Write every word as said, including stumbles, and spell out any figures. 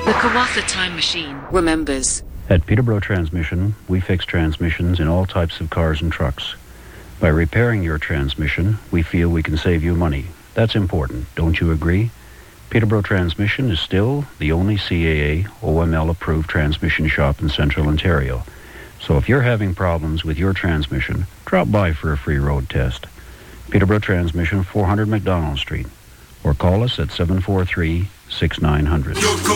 The Kawatha Time Machine remembers. At Peterborough Transmission, we fix transmissions in all types of cars and trucks. By repairing your transmission, we feel we can save you money. That's important, don't you agree? Peterborough Transmission is still the only C A A O M L-approved transmission shop in Central Ontario. So if you're having problems with your transmission, drop by for a free road test. Peterborough Transmission, four hundred Macdonald Street. Or call us at seven four three, six nine zero zero.